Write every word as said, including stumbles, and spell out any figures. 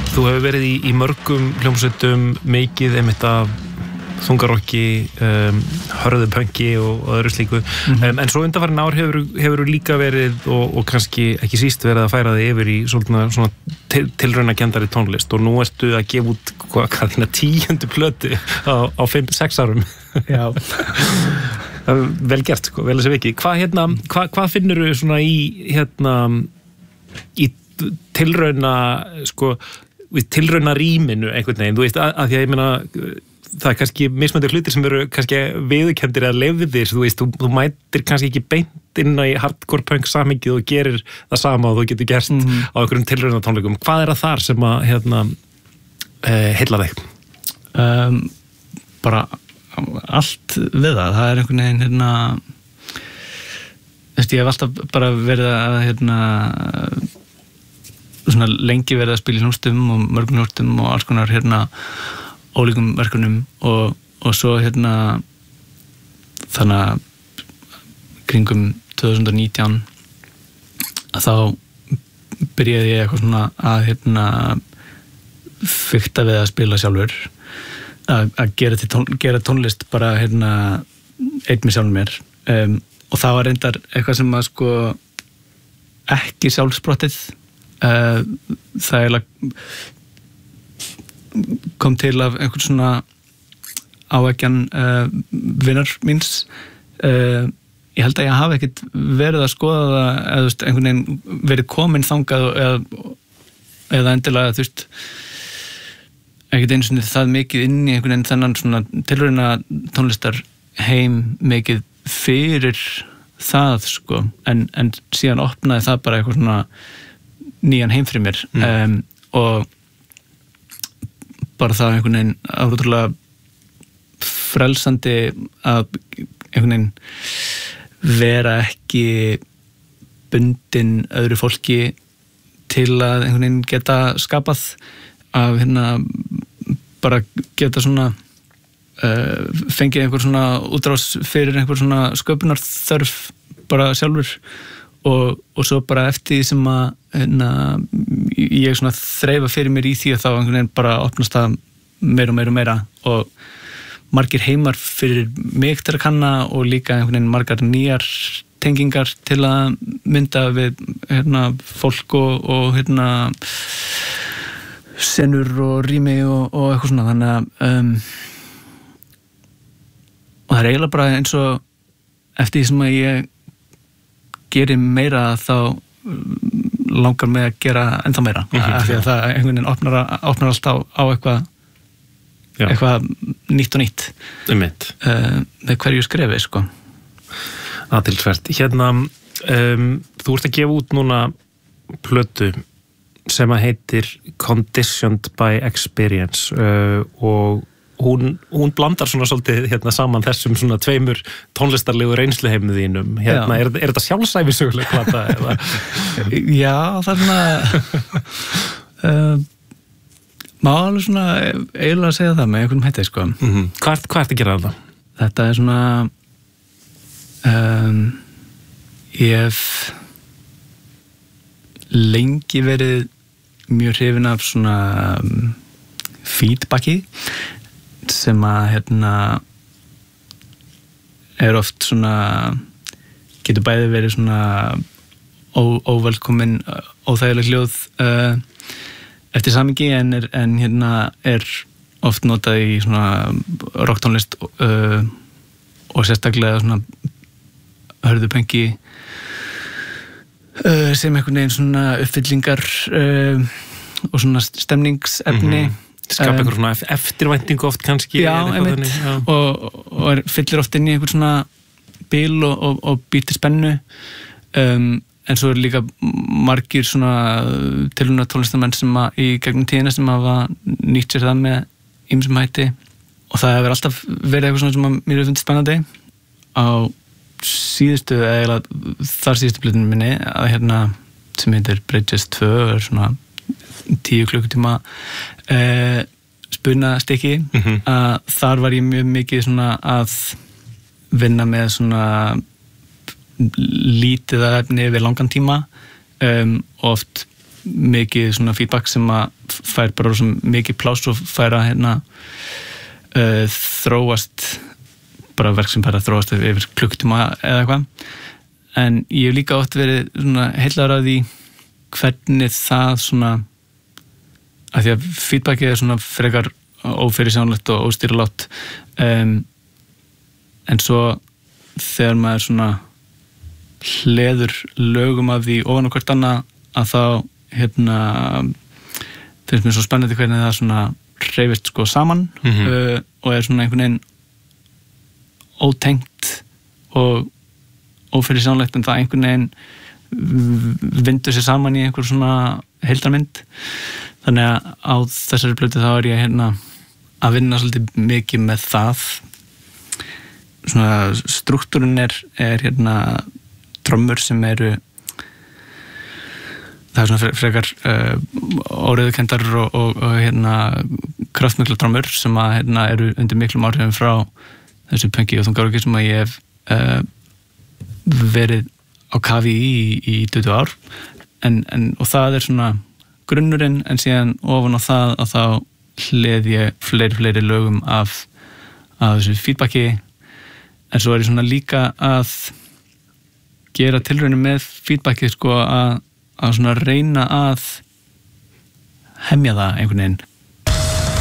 Þú hefur verið í, í mörgum hljómsveitum, mikið einmitt af þungarokki, um, hörðupönki og, og öðru slíku. Mm-hmm. um, en svo undanfarin ár hefur, hefur líka verið og, og kannski ekki síst verið að færa þig yfir í svona, svona til, tilraunakendari tónlist og nú ertu að gefa út hvað, hvað þína tíundu plötu á, á fimm, sex árum. Já. Vel gert, sko, vel að sé ekki. Hvað hérna, hvað, hvað finnur þú svona í hérna í tilrauna sko, tilrauna rýminu einhvern veginn, þú veist, að, að því að ég meina það er kannski mismöndir hlutir sem eru kannski viðurkenndir eða leyfðir, þú veist, þú, þú mætir kannski ekki beint inn í hardcore punk samhengið og gerir það sama og þú getur gert mm-hmm. á einhverjum tilrauna tónleikum. Hvað er það þar sem að hérna eh, heilla þig? Um, bara allt við það, það er einhvern veginn hérna, veist, ég hef alltaf bara verið að hérna svona lengi verið að spila í hljómsveitum og mörgum hljómsveitum og alls konar hérna ólíkum verkunum og, og svo hérna þannig að kringum tvö þúsund og nítján að þá byrjaði ég eitthvað svona að hérna fikta við að spila sjálfur að, að gera, tón, gera tónlist bara hérna einn með sjálfur mér um, og það var reyndar eitthvað sem að sko ekki sjálfsprottið uh, það er lag kom til af einhvern svona áveggjan uh, vinnar míns uh, ég held að ég hafi ekkert verið að skoða það eða þú veist, einhvern veginn verið komin þangað eða, eða endilega þú veist ekkert einu sinni það mikið inn í einhvern veginn þennan svona tilrauna tónlistar heim mikið fyrir það sko en, en síðan opnaði það bara eitthvað svona nýjan heim fyrir mér mm. um, og bara það einhvern veginn átrúlega frelsandi að einhvern veginn vera ekki bundin öðru fólki til að einhvern veginn geta skapað að hérna bara geta svona uh, fengið einhver svona útrás fyrir einhver svona sköpunarþörf bara sjálfur og, og svo bara eftir því sem að hérna, ég svona þreifa fyrir mér í því að þá einhvern veginn bara opnast það meira og meira og meira og margir heimar fyrir mig til að kanna og líka einhvern veginn margar nýjar tengingar til að mynda við hérna, fólk og, og hérna, senur og rými og, og eitthvað svona þannig að um, og það er eiginlega bara eins og eftir því sem að ég geri meira þá langar mig að gera ennþá meira mm-hmm. af því að það einhvern veginn opnar, opnar allt á, á eitthvað Já. eitthvað nýtt og nýtt uh, með hverju skrefi sko. Aðtilsvert. Hérna um, þú ert að gefa út núna plötu sem að heitir Conditioned by Experience uh, og hún, hún blandar svona svolítið hérna saman þessum svona tveimur tónlistarlegu reynsluheimið þínum. Hérna, er, er þetta sjálfsæfisöguleg plata eða? Já, þarna uh, má alveg svona eiginlega að segja það með einhvern hætti sko. Mm-hmm. Hvað, hvað ert að gera þetta? Þetta er svona um, ég hef lengi verið mjög hrifin af svona um, feedbacki sem að hérna er oft svona getur bæði verið svona ó, óvelkomin óþægileg hljóð uh, eftir samhengi en, er, en hérna er oft notað í svona rocktónlist uh, og sérstaklega svona hörðupönki uh, sem einhvern veginn svona uppfyllingar uh, og svona stemningsefni mm-hmm. skapa einhver svona eftirvæntingu oft kannski já, einmitt já. og, og er, fyllir oft inn í einhver svona bil og, og, og býtir spennu um, en svo er líka margir svona tilhuna tónlistamenn sem að í gegnum tíðina sem hafa nýtt sér það með ýmsum hætti og það hefur alltaf verið eitthvað svona sem að mér hefur fundið spennandi á síðustu eða þar síðustu plötunum minni að hérna sem heitir Bridges tvö er svona tíu klukkutíma uh, spuna stykki mm-hmm. að þar var ég mjög mikið svona að vinna með svona lítið af efni við langan tíma um, oft mikið svona feedback sem að fær bara sem mikið pláss og fær að hérna uh, þróast bara verk sem fær að þróast yfir klukktíma eða eitthvað en ég hef líka oft verið svona heillaður af því hvernig það svona að því að feedbackið er svona frekar ófyrirsjánlegt og óstýrilátt um, en svo þegar maður svona hleður lögum af því ofan og hvert annað að þá hérna finnst mér svo spennandi hvernig það svona hreyfist sko saman mm-hmm. uh, og er svona einhvern veginn ótengt og ófyrirsjánlegt en það einhvern veginn vindur sér saman í einhver svona heildarmynd þannig að á þessari plötu þá er ég hérna að vinna svolítið mikið með það svona struktúrin er, er hérna trommur sem eru það er svona frekar uh, óreiðukendar og, og, og hérna kraftmikla trommur sem að hérna eru undir miklum áhrifum frá þessu punki og þungarokki sem að ég hef uh, verið á kafi í í tuttugu ár en, en, og það er svona grunnurinn en síðan ofan á það að þá hleð ég fleiri fleiri lögum af, af þessu feedbacki en svo er ég svona líka að gera tilraunir með feedbacki sko að, að svona reyna að hemja það einhvern veginn